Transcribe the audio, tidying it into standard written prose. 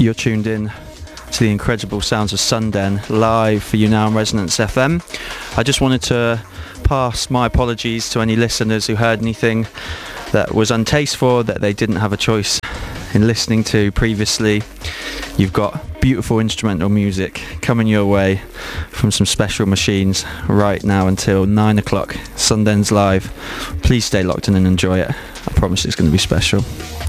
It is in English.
You're tuned in to the incredible sounds of Sunden live for you now on Resonance FM. I just wanted to pass my apologies to any listeners who heard anything that was untasteful, that they didn't have a choice in listening to previously. You've got beautiful instrumental music coming your way from some special machines right now until 9 o'clock. Sunden's live. Please stay locked in and enjoy it. I promise it's going to be special.